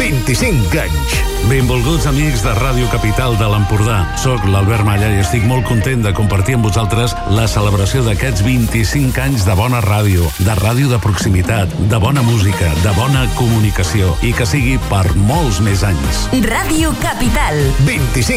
25 anys. Benvolguts amics de Ràdio Capital de l'Empordà. Soc l'Albert Malla i estic molt content de compartir amb vosaltres la celebració d'aquests 25 anys de bona ràdio de proximitat, de bona música, de bona comunicació i que sigui per molts més anys. Ràdio Capital. 25